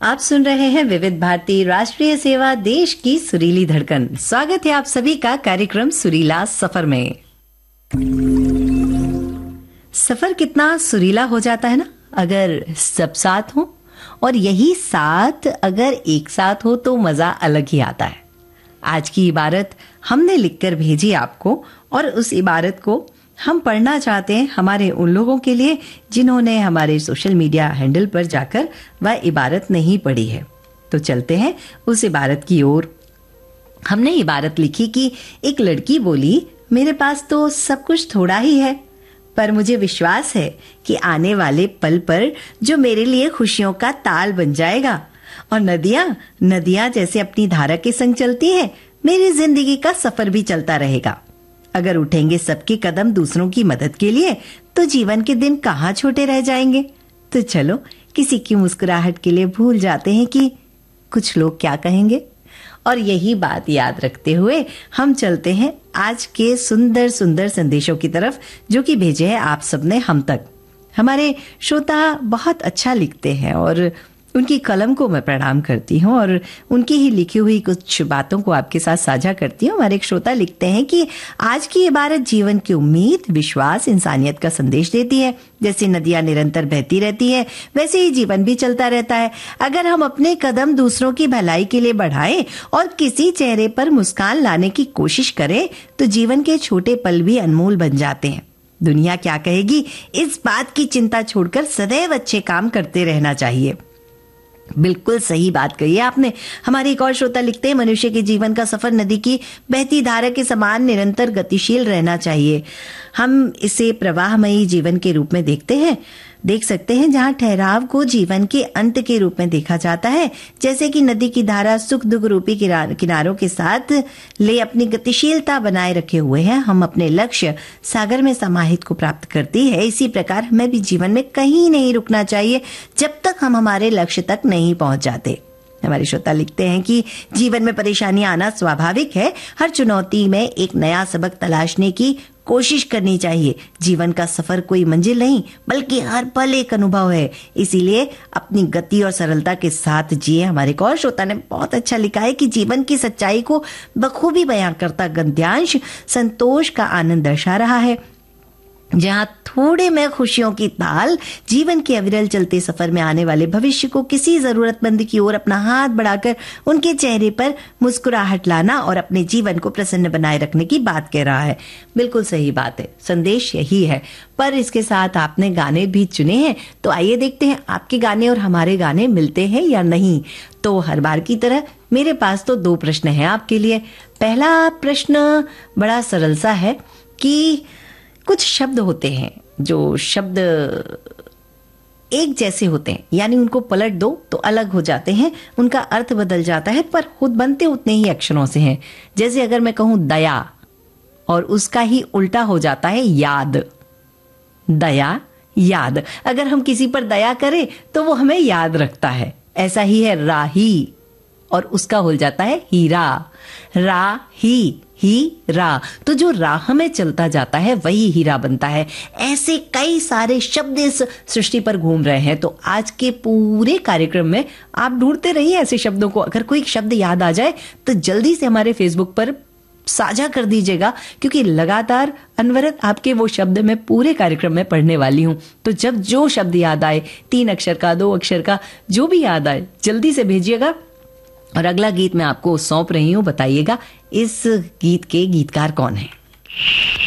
आप सुन रहे हैं विविध भारती राष्ट्रीय सेवा, देश की सुरीली धड़कन। स्वागत है आप सभी का कार्यक्रम सुरीला सफर में। सफर कितना सुरीला हो जाता है ना अगर सब साथ हो, और यही साथ अगर एक साथ हो तो मजा अलग ही आता है। आज की इबारत हमने लिखकर भेजी आपको, और उस इबारत को हम पढ़ना चाहते हैं हमारे उन लोगों के लिए जिन्होंने हमारे सोशल मीडिया हैंडल पर जाकर वह इबारत नहीं पढ़ी है। तो चलते हैं उस इबारत की ओर। हमने इबारत लिखी कि एक लड़की बोली, मेरे पास तो सब कुछ थोड़ा ही है, पर मुझे विश्वास है कि आने वाले पल पर जो मेरे लिए खुशियों का ताल बन जाएगा। और नदियां जैसे अपनी धारा के संग चलती है, मेरी जिंदगी का सफर भी चलता रहेगा। अगर उठेंगे सबके कदम दूसरों की मदद के लिए, तो जीवन के दिन कहाँ छोटे रह जाएंगे। तो चलो किसी की मुस्कुराहट के लिए भूल जाते हैं कि कुछ लोग क्या कहेंगे। और यही बात याद रखते हुए हम चलते हैं आज के सुंदर सुंदर संदेशों की तरफ, जो कि भेजे हैं आप सबने हम तक। हमारे श्रोता बहुत अच्छा लिखते हैं और उनकी कलम को मैं प्रणाम करती हूँ और उनकी ही लिखी हुई कुछ बातों को आपके साथ साझा करती हूँ। हमारे एक श्रोता लिखते हैं कि आज की इबारत जीवन की उम्मीद, विश्वास, इंसानियत का संदेश देती है। जैसे नदियां निरंतर बहती रहती है, वैसे ही जीवन भी चलता रहता है। अगर हम अपने कदम दूसरों की भलाई के लिए बढ़ाएं और किसी चेहरे पर मुस्कान लाने की कोशिश करें, तो जीवन के छोटे पल भी अनमोल बन जाते हैं। दुनिया क्या कहेगी, इस बात की चिंता छोड़कर सदैव अच्छे काम करते रहना चाहिए। बिल्कुल सही बात कही है आपने। हमारे एक और श्रोता लिखते हैं, मनुष्य के जीवन का सफर नदी की बहती धारा के समान निरंतर गतिशील रहना चाहिए। हम इसे प्रवाहमयी जीवन के रूप में देख सकते हैं, जहां ठहराव को जीवन के अंत के रूप में देखा जाता है। जैसे कि नदी की धारा सुख दुख रूपी किनारों के साथ ले अपनी गतिशीलता बनाए रखे हुए है, हम अपने लक्ष्य सागर में समाहित को प्राप्त करती है। इसी प्रकार हमें भी जीवन में कहीं नहीं रुकना चाहिए जब तक हम हमारे लक्ष्य तक नहीं पहुंच जाते। हमारे श्रोता लिखते हैं कि जीवन में परेशानियां आना स्वाभाविक है। हर चुनौती में एक नया सबक तलाशने की कोशिश करनी चाहिए। जीवन का सफर कोई मंजिल नहीं, बल्कि हर पल एक अनुभव है। इसीलिए अपनी गति और सरलता के साथ जिए। हमारे एक और श्रोता ने बहुत अच्छा लिखा है कि जीवन की सच्चाई को बखूबी बयां करता गद्यांश संतोष का आनंद दर्शा रहा है। जहां थोड़े में खुशियों की ताल जीवन के अविरल चलते सफर में आने वाले भविष्य को किसी जरूरतमंद की ओर अपना हाथ बढ़ाकर उनके चेहरे पर मुस्कुराहट लाना और अपने जीवन को प्रसन्न बनाए रखने की बात कह रहा है। बिल्कुल सही बात है, संदेश यही है। पर इसके साथ आपने गाने भी चुने हैं, तो आइए देखते हैं आपके गाने और हमारे गाने मिलते हैं या नहीं। तो हर बार की तरह मेरे पास तो 2 प्रश्न हैं आपके लिए। पहला प्रश्न बड़ा सरल सा है कि कुछ शब्द होते हैं जो शब्द एक जैसे होते हैं, यानी उनको पलट दो तो अलग हो जाते हैं, उनका अर्थ बदल जाता है, पर खुद बनते उतने ही अक्षरों से हैं। जैसे अगर मैं कहूं दया, और उसका ही उल्टा हो जाता है याद। दया, याद। अगर हम किसी पर दया करें तो वो हमें याद रखता है। ऐसा ही है राही, और उसका हो जाता है हीरा। राही, हीरा। तो जो राह में चलता जाता है वही हीरा बनता है। ऐसे कई सारे शब्द इस सृष्टि पर घूम रहे हैं। तो आज के पूरे कार्यक्रम में आप ढूंढते रहिए ऐसे शब्दों को। अगर कोई शब्द याद आ जाए तो जल्दी से हमारे फेसबुक पर साझा कर दीजिएगा, क्योंकि लगातार अनवरत आपके वो शब्द मैं पूरे कार्यक्रम में पढ़ने वाली हूं। तो जब जो शब्द याद आए, 3 अक्षर का, 2 अक्षर का, जो भी याद आए, जल्दी से भेजिएगा। और अगला गीत मैं आपको सौंप रही हूं, बताइएगा इस गीत के गीतकार कौन है।